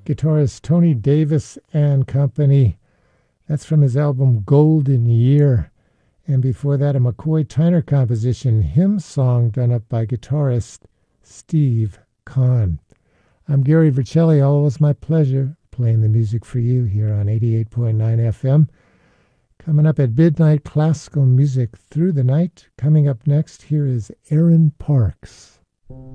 guitarist Tony Davis and Company. That's from his album Golden Year. And before that, a McCoy Tyner composition, Hymn Song, done up by guitarist Steve Kahn. I'm Gary Vercelli. Always my pleasure playing the music for you here on 88.9 FM. Coming up at midnight, classical music through the night. Coming up next, here is Aaron Parks.